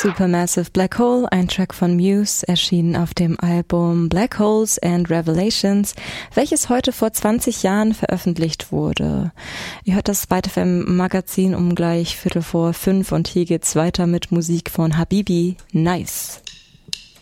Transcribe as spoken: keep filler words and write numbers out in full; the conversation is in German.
Supermassive Black Hole, ein Track von Muse, erschienen auf dem Album Black Holes and Revelations, welches heute vor zwanzig Jahren veröffentlicht wurde. Ihr hört das Byte F M Magazin um gleich Viertel vor fünf und hier geht's weiter mit Musik von Habibi. Nice.